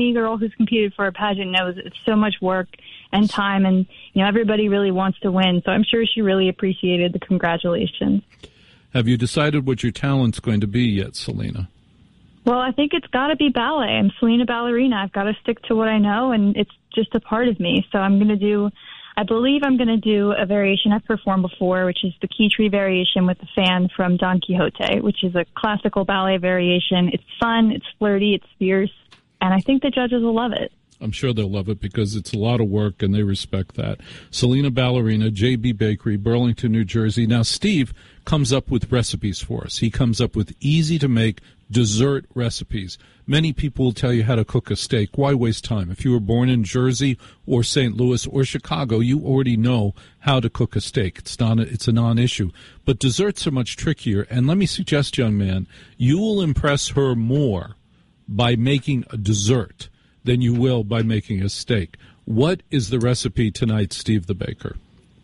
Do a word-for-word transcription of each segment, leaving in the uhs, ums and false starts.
any girl who's competed for a pageant knows it's so much work and time, and you know everybody really wants to win. So I'm sure she really appreciated the congratulations. Have you decided what your talent's going to be yet, Selena? Well, I think it's got to be ballet. I'm Selena Ballerina. I've got to stick to what I know, and it's just a part of me. So I'm going to do, I believe I'm going to do a variation I've performed before, which is the Key Tree variation with the fan from Don Quixote, which is a classical ballet variation. It's fun, it's flirty, it's fierce, and I think the judges will love it. I'm sure they'll love it because it's a lot of work, and they respect that. Selena Ballerina, J B Bakery, Burlington, New Jersey. Now, Steve comes up with recipes for us. He comes up with easy-to-make dessert recipes. Many people will tell you how to cook a steak. Why waste time? If you were born in Jersey or Saint Louis or Chicago, you already know how to cook a steak. It's not a, it's a non-issue. But desserts are much trickier, and let me suggest, young man, you will impress her more by making a dessert than you will by making a steak. What is the recipe tonight, Steve the Baker?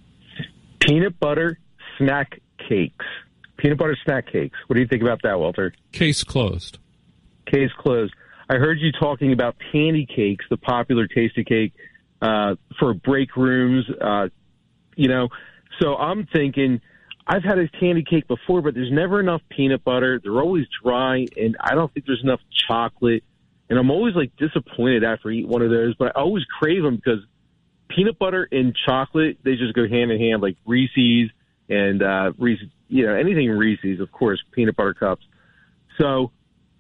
Peanut butter snack cakes. Peanut butter snack cakes. What do you think about that, Walter? Case closed. Case closed. I heard you talking about tandy cakes, the popular tasty cake uh, for break rooms. Uh, you know, so I'm thinking I've had a tandy cake before, but there's never enough peanut butter. They're always dry, and I don't think there's enough chocolate. And I'm always, like, disappointed after I eat one of those, but I always crave them because peanut butter and chocolate, they just go hand in hand, like Reese's and uh, Reese's, you know, anything Reese's, of course, peanut butter cups. So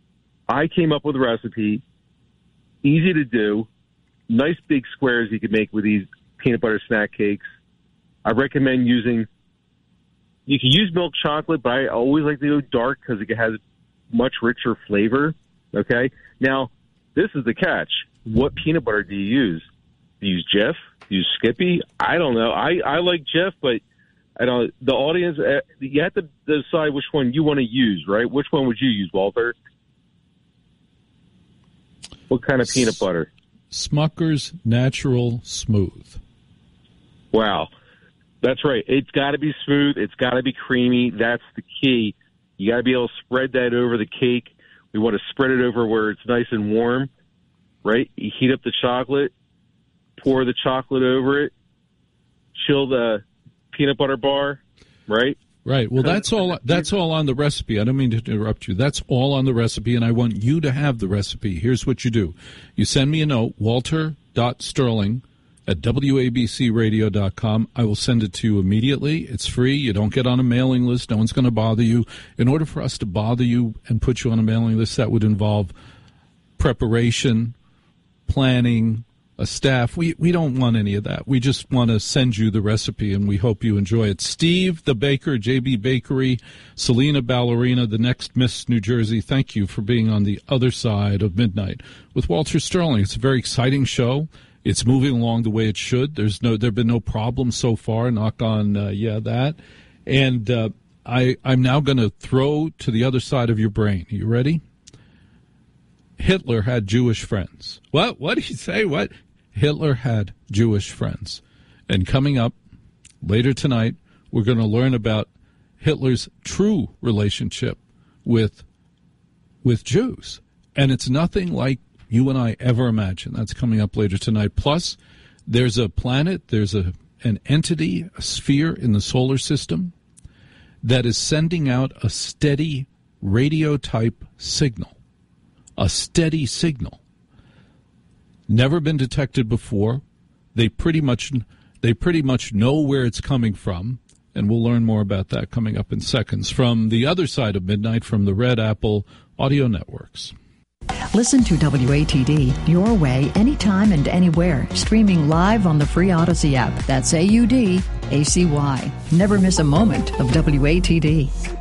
I came up with a recipe, easy to do, nice big squares you can make with these peanut butter snack cakes. I recommend using, you can use milk chocolate, but I always like to go dark because it has much richer flavor, okay? Now, this is the catch. What peanut butter do you use? Do you use Jif? Do you use Skippy? I don't know. I, I like Jif, but I don't. The audience, uh, you have to decide which one you want to use, right? Which one would you use, Walter? What kind of peanut butter? Smucker's Natural Smooth. Wow. That's right. It's got to be smooth. It's got to be creamy. That's the key. You got to be able to spread that over the cake. We want to spread it over where it's nice and warm, right? You heat up the chocolate, pour the chocolate over it, chill the peanut butter bar, right? Right. Well, that's all. That's all on the recipe. I don't mean to interrupt you. That's all on the recipe, and I want you to have the recipe. Here's what you do: you send me a note, Walter dot Sterling at W A B C radio dot com. I will send it to you immediately. It's free. You don't get on a mailing list. No one's going to bother you. In order for us to bother you and put you on a mailing list, that would involve preparation, planning, a staff. We we don't want any of that. We just want to send you the recipe, and we hope you enjoy it. Steve the Baker, J B Bakery, Selena Ballerina, the next Miss New Jersey, thank you for being on the other side of midnight with Walter Sterling. It's a very exciting show. It's moving along the way it should. There's no, there've been no problems so far. Knock on, uh, yeah, that. And uh, I, I'm now going to throw to the other side of your brain. Are you ready? Hitler had Jewish friends. What? What did you say? What? Hitler had Jewish friends. And coming up later tonight, we're going to learn about Hitler's true relationship with with Jews. And it's nothing like you and I ever imagined. That's coming up later tonight. Plus, there's a planet, there's a an entity, a sphere in the solar system that is sending out a steady radio-type signal. A steady signal. Never been detected before. They pretty much they pretty much know where it's coming from, and we'll learn more about that coming up in seconds from the other side of midnight from the Red Apple Audio Networks. Listen to W A T D your way, anytime and anywhere. Streaming live on the free Odyssey app. That's A U D A C Y. Never miss a moment of W A T D.